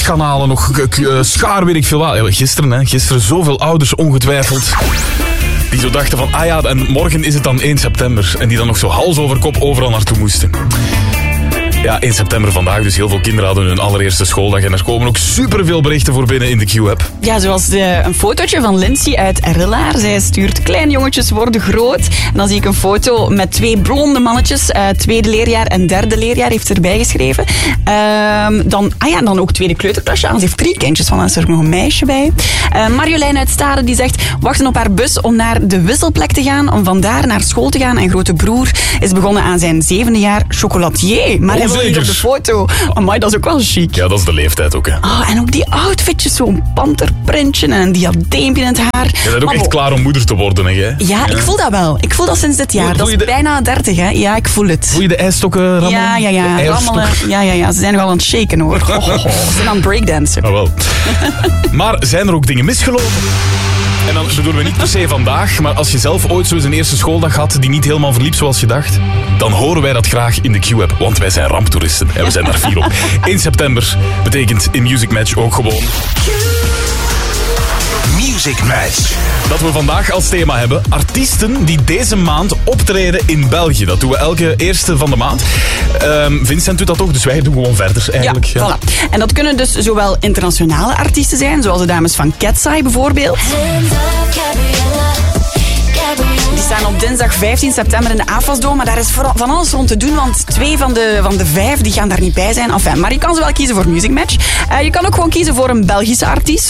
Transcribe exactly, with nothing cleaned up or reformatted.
gaan halen. Nog uh, schaar, weet ik veel wat. Gisteren, hè. Gisteren zoveel ouders ongetwijfeld. Die zo dachten van, ah ja, en morgen is het dan één september. En die dan nog zo hals over kop overal naartoe moesten. Ja, één september vandaag, dus heel veel kinderen hadden hun allereerste schooldag. En er komen ook superveel berichten voor binnen in de Q-app. Ja, zoals de, een fotootje van Lindsay uit Rillaar. Zij stuurt, klein jongetjes worden groot. En dan zie ik een foto met twee blonde mannetjes. Uh, tweede leerjaar en derde leerjaar heeft ze erbij geschreven. Uh, dan, ah ja, dan ook tweede kleuterklasje. Ze heeft drie kindjes, van dan is er nog een meisje bij. Uh, Marjolein uit Stade die zegt, wachten op haar bus om naar de wisselplek te gaan. Om vandaar naar school te gaan. En grote broer is begonnen aan zijn zevende jaar chocolatier. Maar oh, op de foto. Amai, dat is ook wel chic. Ja, dat is de leeftijd ook, hè. Oh, en ook die outfitjes, zo'n panterprintje en een diadeempje in het haar. Je bent ook echt klaar om moeder te worden, hè? Ja, ja, ik voel dat wel. Ik voel dat sinds dit jaar. Voel, dat is de... bijna dertig, hè. Ja, ik voel het. Voel je de ijsstokken rammelen? Ja, ja, ja. Rammelen. Ja, ja, ja. Ze zijn nog wel aan het shaken, hoor. Oh, oh, oh. Ze zijn aan het breakdansen. Oh, wel. Maar zijn er ook dingen misgelopen? En dan bedoelen we niet per se vandaag, maar als je zelf ooit zo eens een eerste schooldag had die niet helemaal verliep zoals je dacht, dan horen wij dat graag in de Q-app, want wij zijn ramptoeristen en we zijn daar fier op. één september betekent in Music Match ook gewoon... Music Match. Dat we vandaag als thema hebben artiesten die deze maand optreden in België. Dat doen we elke eerste van de maand. Um, Vincent doet dat ook, dus wij doen gewoon verder eigenlijk. Ja, ja. Voilà. En dat kunnen dus zowel internationale artiesten zijn, zoals de dames van Cat's Eye bijvoorbeeld. Die staan op dinsdag vijftien september in de AFAS-dome, maar daar is van alles rond te doen, want twee van de, van de vijf die gaan daar niet bij zijn. Enfin, maar je kan ze wel kiezen voor Music Match. Uh, je kan ook gewoon kiezen voor een Belgische artiest,